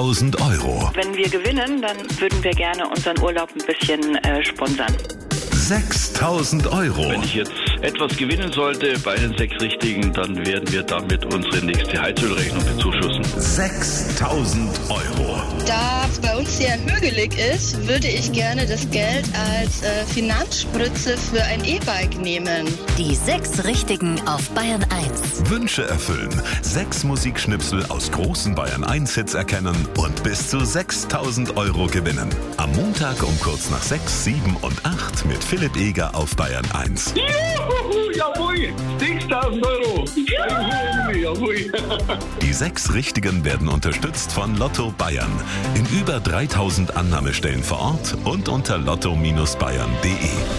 6.000 €. Wenn wir gewinnen, dann würden wir gerne unseren Urlaub ein bisschen sponsern. 6.000 €. Wenn ich jetzt etwas gewinnen sollte bei den 6 Richtigen, dann werden wir damit unsere nächste Heizölrechnung bezuschussen. 6.000 €. Da es bei uns sehr hügelig ist, würde ich gerne das Geld als Finanzspritze für ein E-Bike nehmen. Die 6 Richtigen auf Bayern 1. Wünsche erfüllen. 6 Musikschnipsel aus großen Bayern 1 Hits erkennen und bis zu 6.000 € gewinnen. Am Montag um kurz nach 6, 7 und 8 mit Philipp Eger auf Bayern 1. Juhu, jawohl, 6.000 €. Jawohl. Die 6 Richtigen werden unterstützt von Lotto Bayern. In über 3.000 Annahmestellen vor Ort und unter lotto-bayern.de.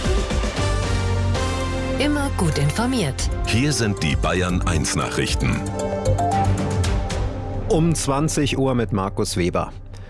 Immer gut informiert. Hier sind die Bayern 1 Nachrichten. Um 20 Uhr mit Markus Weber.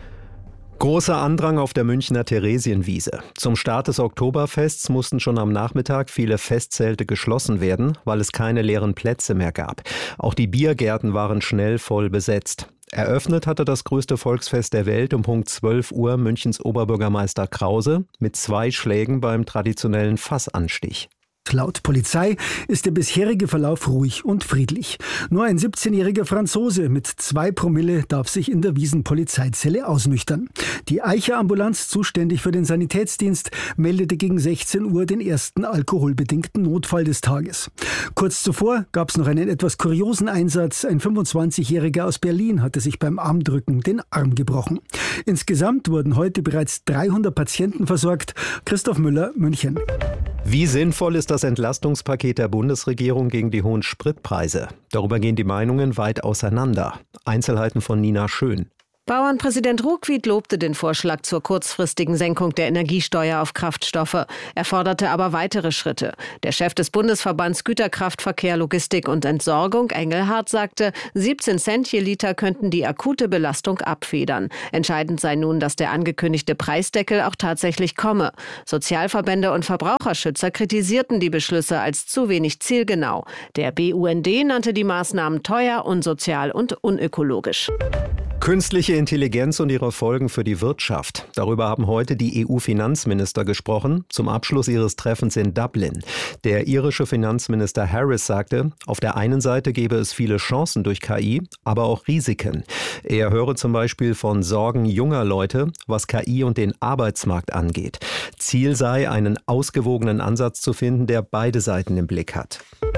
Großer Andrang auf der Münchner Theresienwiese. Zum Start des Oktoberfests mussten schon am Nachmittag viele Festzelte geschlossen werden, weil es keine leeren Plätze mehr gab. Auch die Biergärten waren schnell voll besetzt. Eröffnet hatte das größte Volksfest der Welt um Punkt 12 Uhr Münchens Oberbürgermeister Krause mit 2 Schlägen beim traditionellen Fassanstich. Laut Polizei ist der bisherige Verlauf ruhig und friedlich. Nur ein 17-jähriger Franzose mit 2 Promille darf sich in der Wiesenpolizeizelle ausnüchtern. Die Eicher-Ambulanz, zuständig für den Sanitätsdienst, meldete gegen 16 Uhr den ersten alkoholbedingten Notfall des Tages. Kurz zuvor gab es noch einen etwas kuriosen Einsatz. Ein 25-jähriger aus Berlin hatte sich beim Armdrücken den Arm gebrochen. Insgesamt wurden heute bereits 300 Patienten versorgt. Christoph Müller, München. Wie sinnvoll ist das Entlastungspaket der Bundesregierung gegen die hohen Spritpreise? Darüber gehen die Meinungen weit auseinander. Einzelheiten von Nina Schön. Bauernpräsident Ruckwied lobte den Vorschlag zur kurzfristigen Senkung der Energiesteuer auf Kraftstoffe. Er forderte aber weitere Schritte. Der Chef des Bundesverbands Güterkraftverkehr, Logistik und Entsorgung, Engelhardt, sagte, 17 Cent je Liter könnten die akute Belastung abfedern. Entscheidend sei nun, dass der angekündigte Preisdeckel auch tatsächlich komme. Sozialverbände und Verbraucherschützer kritisierten die Beschlüsse als zu wenig zielgenau. Der BUND nannte die Maßnahmen teuer, unsozial und unökologisch. Künstliche Intelligenz und ihre Folgen für die Wirtschaft. Darüber haben heute die EU-Finanzminister gesprochen, zum Abschluss ihres Treffens in Dublin. Der irische Finanzminister Harris sagte, auf der einen Seite gäbe es viele Chancen durch KI, aber auch Risiken. Er höre zum Beispiel von Sorgen junger Leute, was KI und den Arbeitsmarkt angeht. Ziel sei, einen ausgewogenen Ansatz zu finden, der beide Seiten im Blick hat.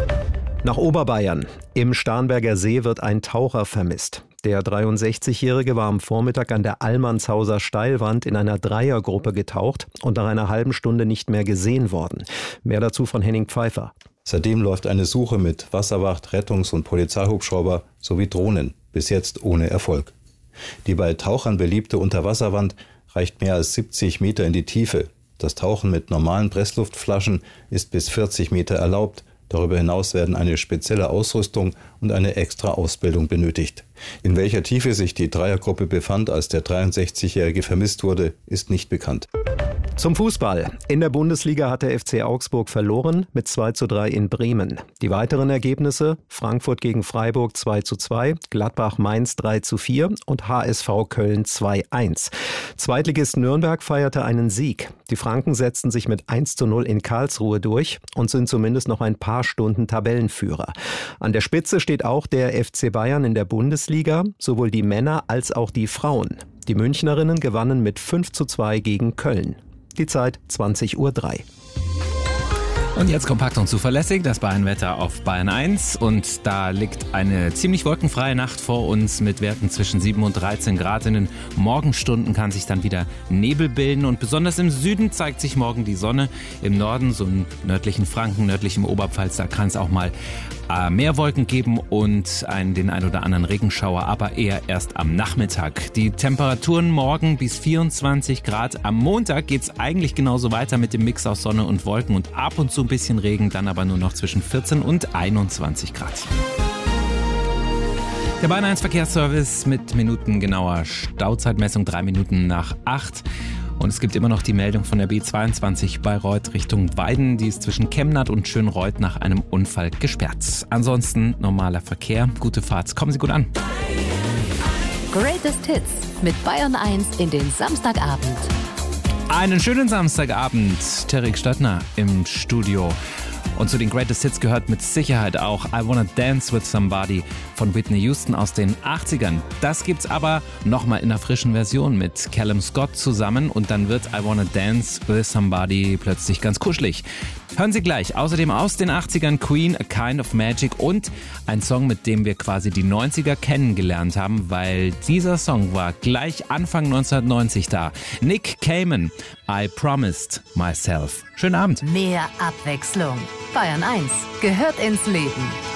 Nach Oberbayern. Im Starnberger See wird ein Taucher vermisst. Der 63-Jährige war am Vormittag an der Allmannshauser Steilwand in einer Dreiergruppe getaucht und nach einer halben Stunde nicht mehr gesehen worden. Mehr dazu von Henning Pfeiffer. Seitdem läuft eine Suche mit Wasserwacht, Rettungs- und Polizeihubschrauber sowie Drohnen, bis jetzt ohne Erfolg. Die bei Tauchern beliebte Unterwasserwand reicht mehr als 70 Meter in die Tiefe. Das Tauchen mit normalen Pressluftflaschen ist bis 40 Meter erlaubt. Darüber hinaus werden eine spezielle Ausrüstung und eine extra Ausbildung benötigt. In welcher Tiefe sich die Dreiergruppe befand, als der 63-Jährige vermisst wurde, ist nicht bekannt. Zum Fußball. In der Bundesliga hat der FC Augsburg verloren mit 2:3 in Bremen. Die weiteren Ergebnisse: Frankfurt gegen Freiburg 2:2, Gladbach-Mainz 3:4 und HSV Köln 2:1. Zweitligist Nürnberg feierte einen Sieg. Die Franken setzten sich mit 1:0 in Karlsruhe durch und sind zumindest noch ein paar Stunden Tabellenführer. An der Spitze steht auch der FC Bayern in der Bundesliga, sowohl die Männer als auch die Frauen. Die Münchnerinnen gewannen mit 5:2 gegen Köln. Die Zeit 20:03 Uhr. Und jetzt kompakt und zuverlässig das Bayern-Wetter auf Bayern 1. Und da liegt eine ziemlich wolkenfreie Nacht vor uns mit Werten zwischen 7 und 13 Grad. In den Morgenstunden kann sich dann wieder Nebel bilden. Und besonders im Süden zeigt sich morgen die Sonne. Im Norden, so im nördlichen Franken, nördlichem Oberpfalz, da kann es auch mal mehr Wolken geben und den ein oder anderen Regenschauer, aber eher erst am Nachmittag. Die Temperaturen morgen bis 24 Grad. Am Montag geht es eigentlich genauso weiter mit dem Mix aus Sonne und Wolken und ab und zu ein bisschen Regen, dann aber nur noch zwischen 14 und 21 Grad. Der Bayern 1 Verkehrsservice mit minutengenauer Stauzeitmessung 3 Minuten nach 8. Und es gibt immer noch die Meldung von der B22 Bayreuth Richtung Weiden. Die ist zwischen Chemnat und Schönreuth nach einem Unfall gesperrt. Ansonsten normaler Verkehr, gute Fahrt. Kommen Sie gut an. Greatest Hits mit Bayern 1 in den Samstagabend. Einen schönen Samstagabend, Terry Stöttner im Studio. Und zu den Greatest Hits gehört mit Sicherheit auch I Wanna Dance With Somebody von Whitney Houston aus den 80ern. Das gibt's aber nochmal in einer frischen Version mit Callum Scott zusammen und dann wird I Wanna Dance With Somebody plötzlich ganz kuschelig. Hören Sie gleich. Außerdem aus den 80ern Queen, A Kind of Magic und ein Song, mit dem wir quasi die 90er kennengelernt haben, weil dieser Song war gleich Anfang 1990 da. Nick Cayman, I Promised Myself. Schönen Abend. Mehr Abwechslung. Bayern 1 gehört ins Leben.